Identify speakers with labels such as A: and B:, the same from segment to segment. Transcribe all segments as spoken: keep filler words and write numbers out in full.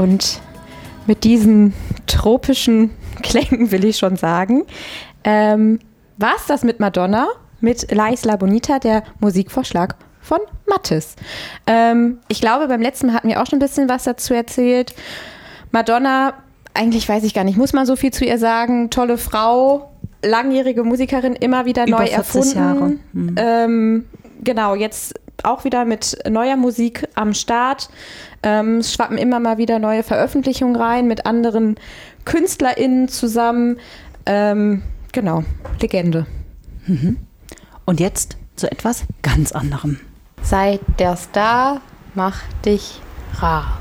A: Und mit diesen tropischen Klängen will ich schon sagen, ähm, war es das mit Madonna, mit La Isla Bonita, der Musikvorschlag von Mathis. Ähm, ich glaube, beim letzten Mal hatten wir auch schon ein bisschen was dazu erzählt. Madonna, eigentlich weiß ich gar nicht, muss man so viel zu ihr sagen, tolle Frau, langjährige Musikerin, immer wieder
B: Über
A: neu
B: vierzig Jahre.
A: erfunden.
B: Hm.
A: Ähm, genau, jetzt auch wieder mit neuer Musik am Start. Ähm, es schwappen immer mal wieder neue Veröffentlichungen rein mit anderen KünstlerInnen zusammen. Ähm, genau, Legende.
B: Mhm. Und jetzt zu etwas ganz anderem.
A: Sei der Star, mach dich rar.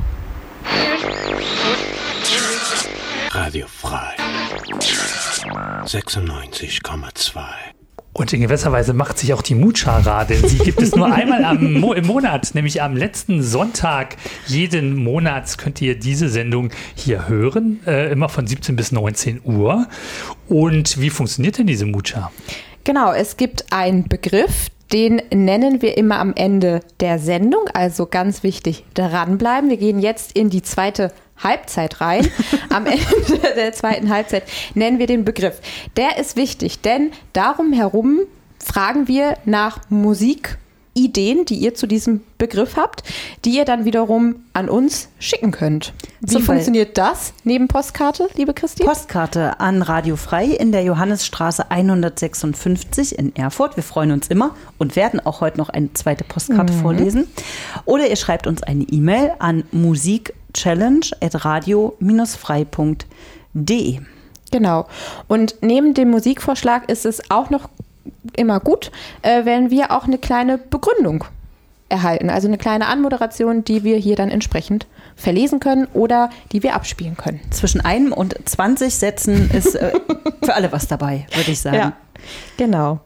C: Radio frei. sechsundneunzig Komma zwei.
D: Und in gewisser Weise macht sich auch die Mucha rar, denn sie gibt es nur einmal am Mo- im Monat, nämlich am letzten Sonntag jeden Monats könnt ihr diese Sendung hier hören, äh, immer von siebzehn bis neunzehn Uhr. Und wie funktioniert denn diese Mucha?
A: Genau, es gibt einen Begriff, den nennen wir immer am Ende der Sendung, also ganz wichtig, dranbleiben. Wir gehen jetzt in die zweite Halbzeit rein. Am Ende der zweiten Halbzeit nennen wir den Begriff. Der ist wichtig, denn darum herum fragen wir nach Musikideen, die ihr zu diesem Begriff habt, die ihr dann wiederum an uns schicken könnt. Wie
B: Zum
A: funktioniert das neben Postkarte, liebe Christi?
B: Postkarte an Radio Frei in der Johannesstraße hundertsechsundfünfzig in Erfurt. Wir freuen uns immer und werden auch heute noch eine zweite Postkarte mhm. vorlesen. Oder ihr schreibt uns eine E-Mail an musikchallenge at radio frei punkt de.
A: Genau. Und neben dem Musikvorschlag ist es auch noch immer gut, äh, wenn wir auch eine kleine Begründung erhalten. Also eine kleine Anmoderation, die wir hier dann entsprechend verlesen können oder die wir abspielen können.
B: Zwischen einem und zwanzig Sätzen ist äh, für alle was dabei, würde ich sagen.
A: Ja, genau.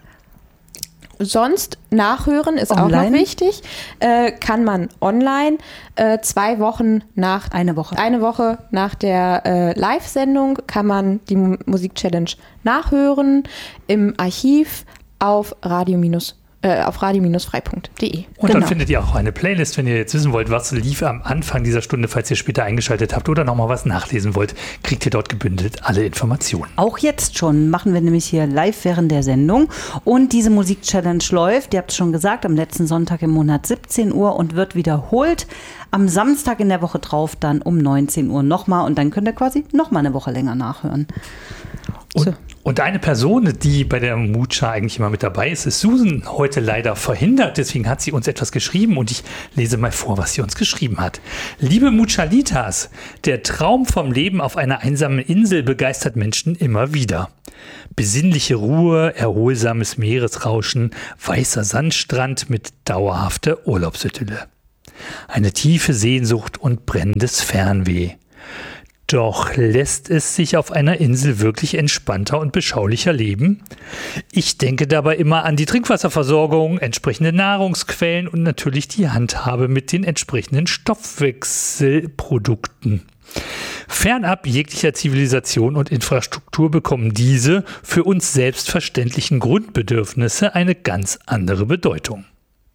A: Sonst nachhören ist
B: Online.
A: auch noch wichtig. Äh, kann man online äh, zwei Wochen nach
B: Eine Woche.
A: eine Woche nach der äh, Live-Sendung kann man die Mu- Musik-Challenge nachhören im Archiv auf radio äh, auf radio frei punkt de.
D: Und
A: Genau.
D: dann findet ihr auch eine Playlist, wenn ihr jetzt wissen wollt, was lief am Anfang dieser Stunde, falls ihr später eingeschaltet habt oder nochmal was nachlesen wollt, kriegt ihr dort gebündelt alle Informationen.
B: Auch jetzt schon machen wir nämlich hier live während der Sendung und diese Musik-Challenge läuft, ihr habt es schon gesagt, am letzten Sonntag im Monat siebzehn Uhr und wird wiederholt am Samstag in der Woche drauf dann um neunzehn Uhr nochmal und dann könnt ihr quasi nochmal eine Woche länger nachhören.
D: Und, und eine Person, die bei der Mucha eigentlich immer mit dabei ist, ist Susan, heute leider verhindert. Deswegen hat sie uns etwas geschrieben und ich lese mal vor, was sie uns geschrieben hat. Liebe Muchalitas, der Traum vom Leben auf einer einsamen Insel begeistert Menschen immer wieder. Besinnliche Ruhe, erholsames Meeresrauschen, weißer Sandstrand mit dauerhafter Urlaubsidylle. Eine tiefe Sehnsucht und brennendes Fernweh. Doch lässt es sich auf einer Insel wirklich entspannter und beschaulicher leben? Ich denke dabei immer an die Trinkwasserversorgung, entsprechende Nahrungsquellen und natürlich die Handhabe mit den entsprechenden Stoffwechselprodukten. Fernab jeglicher Zivilisation und Infrastruktur bekommen diese für uns selbstverständlichen Grundbedürfnisse eine ganz andere Bedeutung.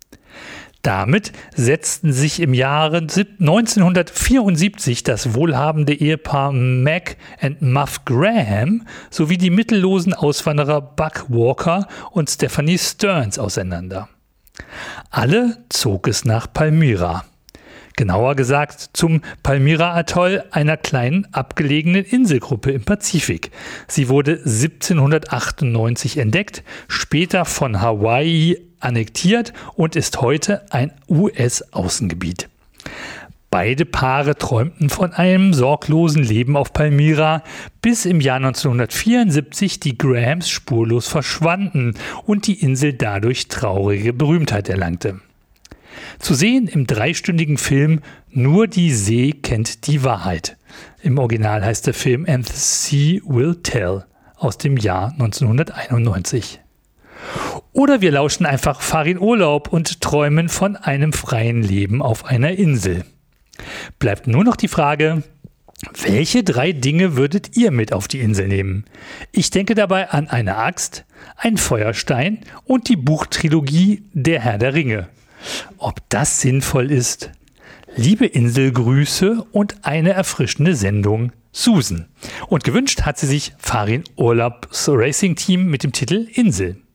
D: Damit setzten sich im Jahre neunzehnhundertvierundsiebzig das wohlhabende Ehepaar Mac und Muff Graham sowie die mittellosen Auswanderer Buck Walker und Stephanie Stearns auseinander. Alle zog es nach Palmyra. Genauer gesagt zum Palmyra-Atoll, einer kleinen abgelegenen Inselgruppe im Pazifik. Sie wurde siebzehnhundertachtundneunzig entdeckt, später von Hawaii annektiert und ist heute ein U S-Außengebiet. Beide Paare träumten von einem sorglosen Leben auf Palmyra, bis im Jahr neunzehnhundertvierundsiebzig die Grahams spurlos verschwanden und die Insel dadurch traurige Berühmtheit erlangte. Zu sehen im dreistündigen Film Nur die See kennt die Wahrheit. Im Original heißt der Film And the Sea Will Tell aus dem Jahr neunzehnhunderteinundneunzig. Oder wir lauschen einfach Farin Urlaub und träumen von einem freien Leben auf einer Insel. Bleibt nur noch die Frage, welche drei Dinge würdet ihr mit auf die Insel nehmen? Ich denke dabei an eine Axt, einen Feuerstein und die Buchtrilogie Der Herr der Ringe. Ob das sinnvoll ist? Liebe Inselgrüße und eine erfrischende Sendung, Susan. Und gewünscht hat sie sich Farin Urlaubs Racing Team mit dem Titel Insel.